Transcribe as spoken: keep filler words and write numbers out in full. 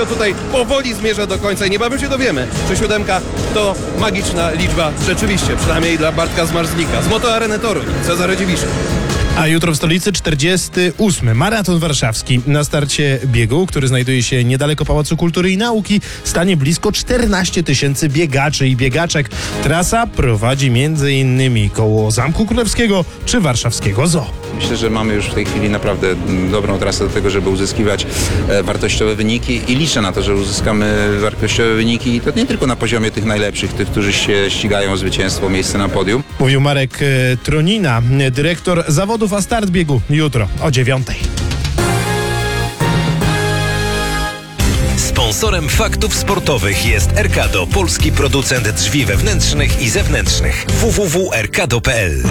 wszystko tutaj powoli zmierza do końca i niebawem się dowiemy, czy siódemka to magiczna liczba rzeczywiście, przynajmniej dla Bartka Zmarzlika. Z Moto Areny Toruń, Cezary Dziwisz. A jutro w stolicy czterdziesty ósmy maraton warszawski. Na starcie biegu, który znajduje się niedaleko Pałacu Kultury i Nauki, stanie blisko czternaście tysięcy biegaczy i biegaczek. Trasa prowadzi między innymi koło Zamku Królewskiego czy warszawskiego Zoo. Myślę, że mamy już w tej chwili naprawdę dobrą trasę do tego, żeby uzyskiwać e, wartościowe wyniki i liczę na to, że uzyskamy wartościowe wyniki i to nie tylko na poziomie tych najlepszych, tych, którzy się ścigają o zwycięstwo, miejsce na podium. Mówił Marek e, Tronina, dyrektor zawodów, a start biegu jutro o dziewiątej. Sponsorem Faktów Sportowych jest Erkado, polski producent drzwi wewnętrznych i zewnętrznych. w w w kropka erkado kropka p l